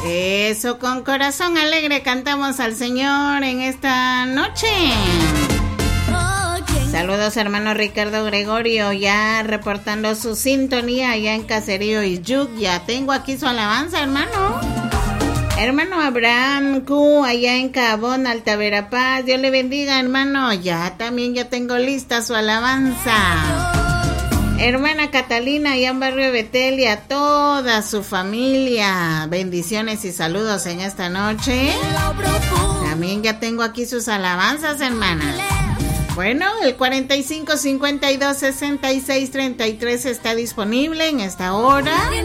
Eso, con corazón alegre cantamos al Señor en esta noche. Saludos, hermano Ricardo Gregorio, ya reportando su sintonía allá en Caserío Iyuc. Ya tengo aquí su alabanza, hermano. Hermano Abraham Q, allá en Cabón, Alta Verapaz. Dios le bendiga, hermano. Ya tengo lista su alabanza. Hermana Catalina, allá en Barrio Betel, y a toda su familia. Bendiciones y saludos en esta noche. También ya tengo aquí sus alabanzas, hermana. Bueno, el 4552-6633 está disponible en esta hora.